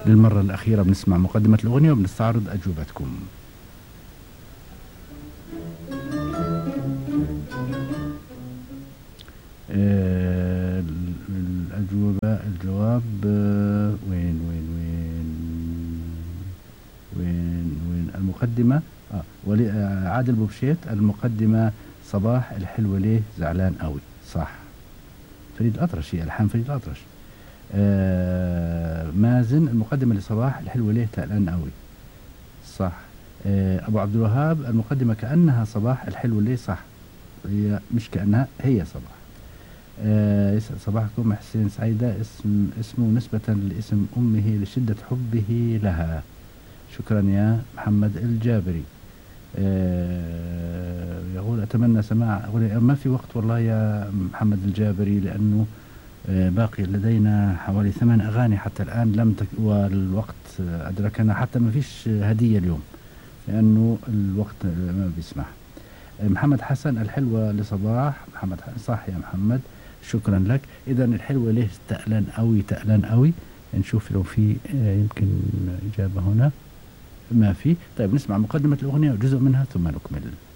للمرة الأخيرة بنسمع مقدمة الأغنية وبنستعرض أجوبتكم. الجواب وين المقدمة. عادل بوبشيت المقدمة صباح الحلوة ليه زعلان قوي، صح. فريد الأطرش، هي ألحان فريد الأطرش. مازن المقدمة لصباح الحلوة ليه تقلان قوي، صح. أبو عبد الوهاب المقدمة كأنها صباح الحلوة ليه، صح. هي مش كأنها، هي صباح. يسعد صباحكم حسين سعيدة، اسمه نسبة لاسم أمه لشدة حبه لها. شكرا يا محمد الجابري. يقول أتمنى سماع أغنية، ما في وقت والله يا محمد الجابري، لأنه باقي لدينا حوالي 8 أغاني حتى الآن والوقت أدركنا، حتى ما فيش هدية اليوم لأنه الوقت ما بيسمح. محمد حسن الحلوة لصباح، محمد حسن صح يا محمد، شكرا لك. إذا الحلوة ليه تقلان قوي، تقلان قوي. نشوف لو في يمكن إجابة هنا، ما في. طيب نسمع مقدمة الأغنية وجزء منها ثم نكمل.